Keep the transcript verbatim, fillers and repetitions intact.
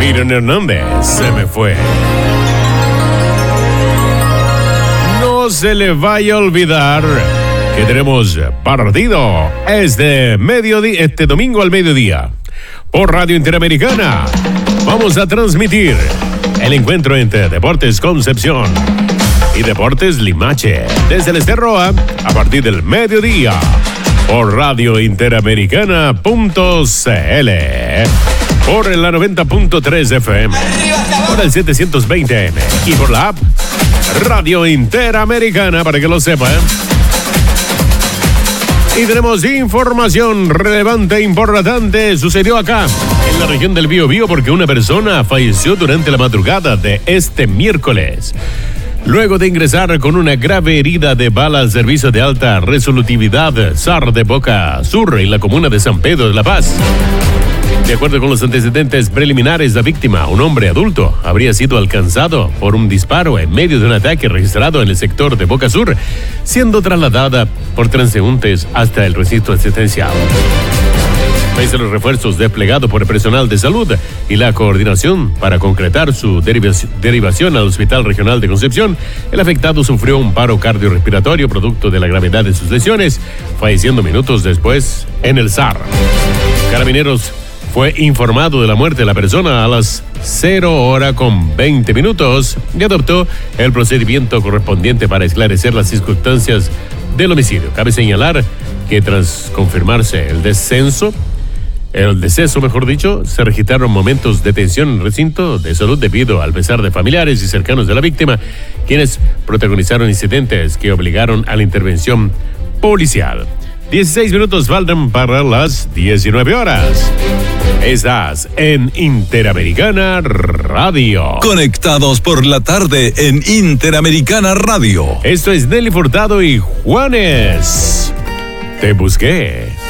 Miriam Hernández se me fue. No se le vaya a olvidar que tenemos partido este mediodía, este domingo al mediodía por Radio Interamericana. Vamos a transmitir el encuentro entre Deportes Concepción y Deportes Limache desde el Esterroa a partir del mediodía por Radio Interamericana punto c l, por la noventa punto tres F M, por el setecientos veinte M y por la app Radio Interamericana, para que lo sepan. Y tenemos información relevante e importante. Sucedió acá, en la región del Biobío, porque una persona falleció durante la madrugada de este miércoles, luego de ingresar con una grave herida de bala al servicio de alta resolutividad S A R de Boca Sur, en la comuna de San Pedro de la Paz. De acuerdo con los antecedentes preliminares, la víctima, un hombre adulto, habría sido alcanzado por un disparo en medio de un ataque registrado en el sector de Boca Sur, siendo trasladada por transeúntes hasta el recinto asistencial. Pese a los refuerzos desplegados por el personal de salud y la coordinación para concretar su derivación, derivación al Hospital Regional de Concepción, el afectado sufrió un paro cardiorrespiratorio producto de la gravedad de sus lesiones, falleciendo minutos después en el S A R. Carabineros fue informado de la muerte de la persona a las cero hora con veinte minutos y adoptó el procedimiento correspondiente para esclarecer las circunstancias del homicidio. Cabe señalar que tras confirmarse el descenso, el deceso, mejor dicho, se registraron momentos de tensión en el recinto de salud debido al pesar de familiares y cercanos de la víctima, quienes protagonizaron incidentes que obligaron a la intervención policial. dieciséis minutos faltan para las diecinueve horas. Estás en Interamericana Radio. Conectados por la tarde en Interamericana Radio. Esto es Nelly Furtado y Juanes. Te busqué.